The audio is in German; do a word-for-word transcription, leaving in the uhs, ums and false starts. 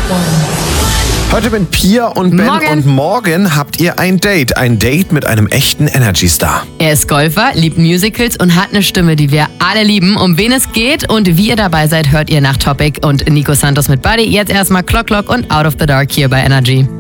Heute mit Pia und Ben Morgen. und morgen habt ihr ein Date. Ein Date mit einem echten Energy-Star. Er ist Golfer, liebt Musicals und hat eine Stimme, die wir alle lieben. Um wen es geht und wie ihr dabei seid, hört ihr nach Topic und Nico Santos mit Buddy. Jetzt erstmal Clock Clock und Out of the Dark hier bei Energy.